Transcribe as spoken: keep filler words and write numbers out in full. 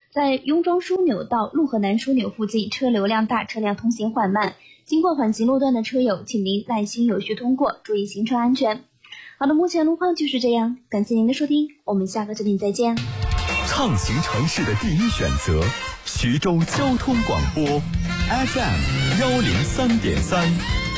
在雍庄枢纽到陆河南枢纽附近车流量大，车辆通行缓慢，经过缓行路段的车友，请您耐心有序通过，注意行车安全。好的，目前路况就是这样，感谢您的收听，我们下个视频再见。 畅行城市的第一选择，徐州交通广播 F M 幺零三点三。